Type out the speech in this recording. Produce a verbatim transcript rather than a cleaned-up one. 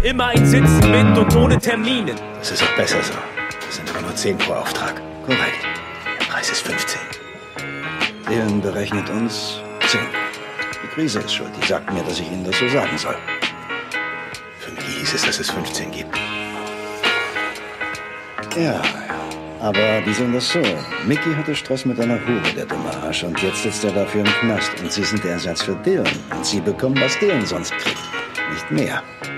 Immer ein Sitzen mit und ohne Terminen. Das ist auch besser so. Das sind aber nur zehn pro Auftrag. Korrekt. Der Preis ist fünfzehn. Dylan berechnet uns zehn. Die Krise ist schuld. Die sagt mir, dass ich Ihnen das so sagen soll. Für mich hieß es, dass es fünfzehn gibt. Ja, aber die sehen das so. Mickey hatte Stress mit einer Hure, der dumme Arsch. Und jetzt sitzt er dafür im Knast. Und Sie sind der Ersatz für Dylan. Und Sie bekommen, was Dylan sonst kriegt. Nicht mehr.